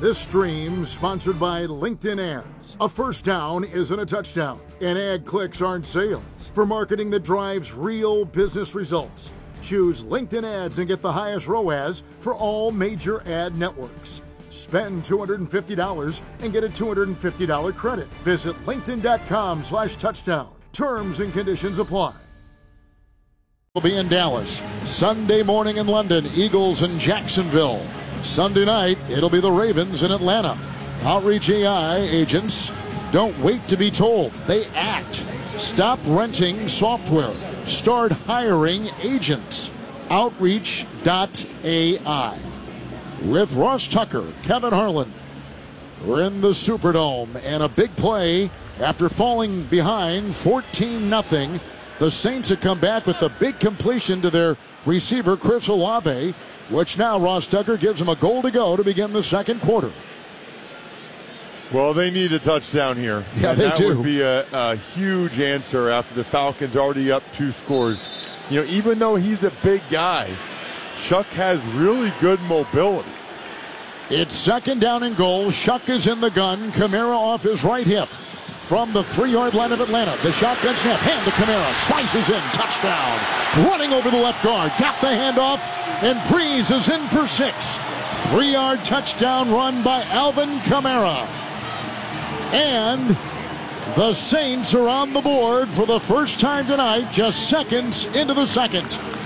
This stream sponsored by LinkedIn Ads. A first down isn't a touchdown, and ad clicks aren't sales. For marketing that drives real business results, choose LinkedIn Ads and get the highest ROAS for all major ad networks. Spend $250 and get a $250 credit. Visit linkedin.com/touchdown. Terms and conditions apply. Will be in Dallas. Sunday morning in London, Eagles in Jacksonville. Sunday night, it'll be the Ravens in Atlanta. Outreach AI agents don't wait to be told. They act. Stop renting software. Start hiring agents. Outreach.ai. With Ross Tucker, Kevin Harlan. We're in the Superdome, and a big play after falling behind 14-0. The Saints have come back with a big completion to their receiver, Chris Olave, which now Ross Tucker gives him a goal to go to begin the second quarter. Well, they need a touchdown here. Yeah, they do. That would be a huge answer after the Falcons already up 2 scores. You know, even though he's a big guy, Shuck has really good mobility. It's second down and goal. Shuck is in the gun. Kamara off his right hip. From the 3-yard line of Atlanta, the shotgun snap, hand to Kamara, slices in, touchdown. Running over the left guard, got the handoff, and Breeze is in for 6. 3-yard touchdown run by Alvin Kamara. And the Saints are on the board for the first time tonight, just seconds into the second.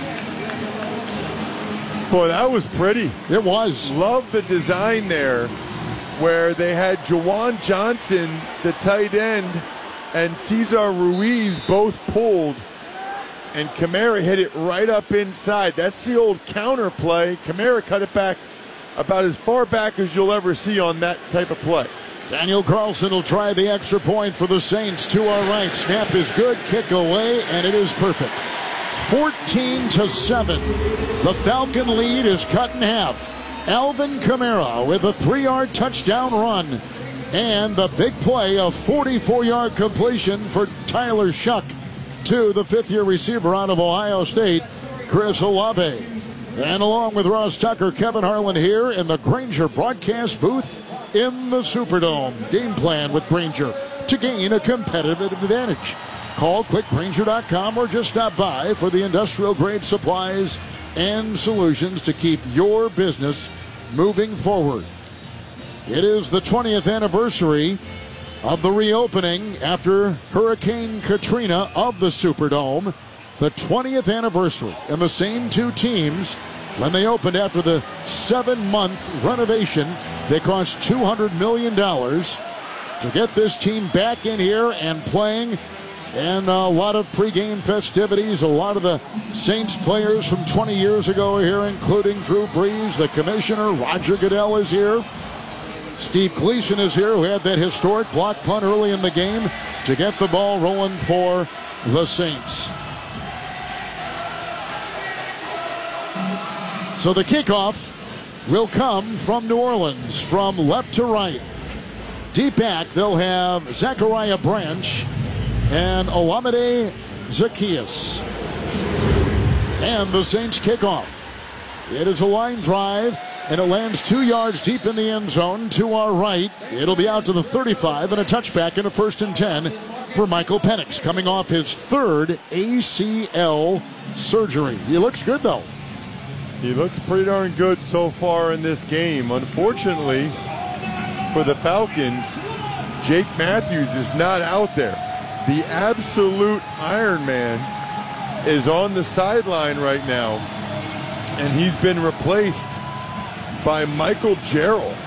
Boy, that was pretty. It was. Love the design there, where they had Jawan Johnson, the tight end, and Cesar Ruiz both pulled, and Kamara hit it right up inside. That's the old counter play. Kamara cut it back about as far back as you'll ever see on that type of play. Daniel Carlson will try the extra point for the Saints to our right. Snap is good, kick away, and it is perfect. 14-7. The Falcon lead is cut in half. Alvin Kamara with a 3-yard touchdown run. And the big play, a 44-yard completion for Tyler Shuck to the 5th-year receiver out of Ohio State, Chris Olave. And along with Ross Tucker, Kevin Harlan here in the Grainger broadcast booth in the Superdome. Game plan with Grainger to gain a competitive advantage. Call, click Grainger.com, or just stop by for the industrial-grade supplies and solutions to keep your business moving forward. It is the 20th anniversary of the reopening after Hurricane Katrina of the Superdome. The 20th anniversary, and the same 2 teams, when they opened after the 7-month renovation, they cost $200 million to get this team back in here and playing. And a lot of pregame festivities. A lot of the Saints players from 20 years ago are here, including Drew Brees, the commissioner. Roger Goodell is here. Steve Gleason is here, who had that historic block punt early in the game to get the ball rolling for the Saints. So the kickoff will come from New Orleans, from left to right. Deep back, they'll have Zachariah Branch and Olamide Zaccheaus. And the Saints kick off. It is a line drive, and it lands 2 yards deep in the end zone to our right. It'll be out to the 35, and a touchback and a 1st and 10 for Michael Penix, coming off his 3rd ACL surgery. He looks good, though. He looks pretty darn good so far in this game. Unfortunately for the Falcons, Jake Matthews is not out there. The absolute Iron Man is on the sideline right now, and he's been replaced by Michael Jarrell.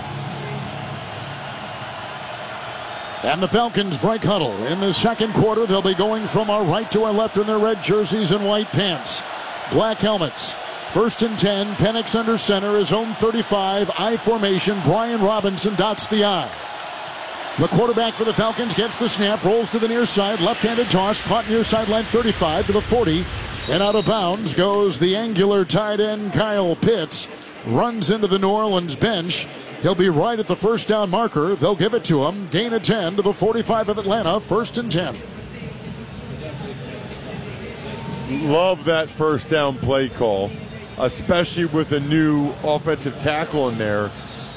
And the Falcons break huddle. In the second quarter, they'll be going from our right to our left in their red jerseys and white pants. Black helmets. 1st and 10, Penix under center, his own 35, I formation. Brian Robinson dots the I. The quarterback for the Falcons gets the snap, rolls to the near side, left-handed toss, caught near sideline 35 to the 40, and out of bounds goes the angular tight end Kyle Pitts. Runs into the New Orleans bench. He'll be right at the first down marker. They'll give it to him. Gain of 10 to the 45 of Atlanta, 1st and 10. Love that first down play call, especially with a new offensive tackle in there.